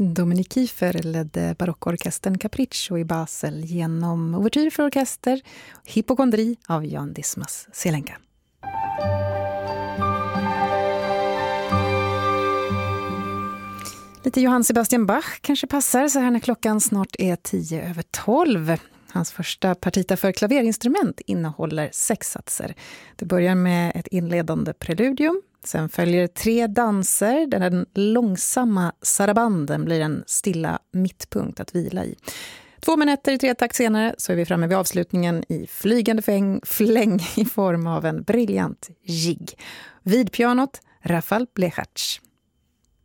Dominic Kiefer ledde barockorkestern Capriccio i Basel genom ouvertyr för orkester Hypokondri av Jan Dismas Selenka. Lite Johann Sebastian Bach kanske passar så här när klockan snart är 10:12. Hans första partita för klaverinstrument innehåller 6 satser. Det börjar med ett inledande preludium. Sen följer 3 danser där den långsamma sarabanden blir en stilla mittpunkt att vila i. 2 minuter i 3-takt senare så är vi framme vid avslutningen i flygande fläng i form av en briljant jigg. Vid pianot Rafal Blechacz.